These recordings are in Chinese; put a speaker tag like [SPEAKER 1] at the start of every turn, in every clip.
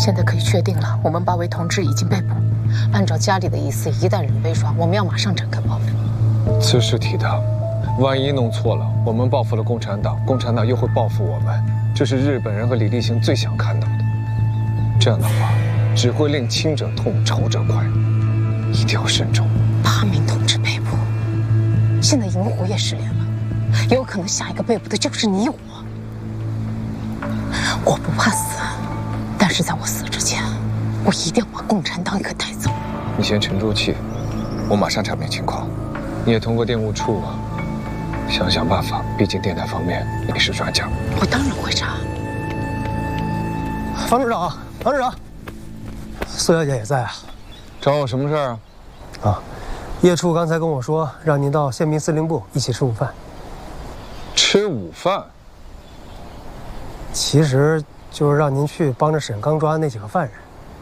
[SPEAKER 1] 现在可以确定了，我们8位同志已经被捕。按照家里的意思，一旦人被抓，我们要马上展开报复。
[SPEAKER 2] 此事体大，万一弄错了，我们报复了共产党，共产党又会报复我们，这是日本人和李立行最想看到的。这样的话，只会令轻者痛，仇者快，一定要慎重。
[SPEAKER 1] 8名同志被捕，现在银狐也失联了，有可能下一个被捕的就是你我。我不怕死，但是在我死之前，我一定要把共产党给带走。
[SPEAKER 2] 你先沉住气，我马上查明情况。你也通过电务处想办法，毕竟电台方面你是专家。
[SPEAKER 1] 我当然会查。
[SPEAKER 3] 方处长，方处长，苏小姐也在啊。
[SPEAKER 2] 找我什么事儿啊？
[SPEAKER 3] 叶处刚才跟我说，让您到宪兵司令部一起吃午饭。
[SPEAKER 2] 吃午饭？
[SPEAKER 3] 其实就是让您去帮着审刚抓的那几个犯人。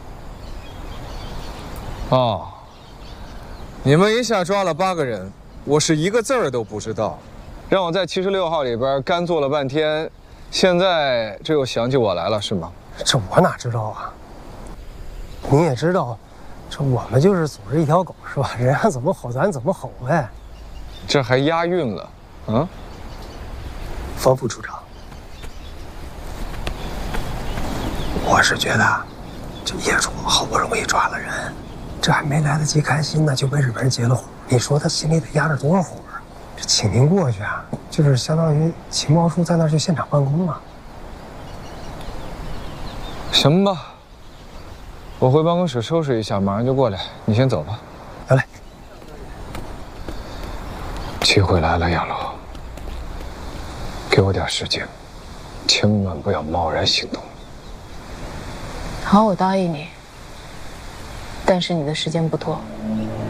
[SPEAKER 2] 哦，你们一下抓了8个人，我是一个字儿都不知道，让我在76号里边干坐了半天，现在这又想起我来了是吗？
[SPEAKER 3] 这我哪知道啊？您也知道，这我们就是组织一条狗是吧？人家怎么吼咱怎么吼呗。
[SPEAKER 2] 这还押韵了，啊？
[SPEAKER 3] 方副处长，我是觉得，这叶处好不容易抓了人，这还没来得及开心呢，就被日本人截了胡。你说他心里得压着多少火啊？这请您过去啊，就是相当于情报处在那儿就现场办公嘛。
[SPEAKER 2] 行吧，我回办公室收拾一下，马上就过来。你先走吧。
[SPEAKER 3] 得嘞。
[SPEAKER 2] 机会来了，亚罗，给我点时间，千万不要贸然行动。
[SPEAKER 1] 好，我答应你，但是你的时间不多。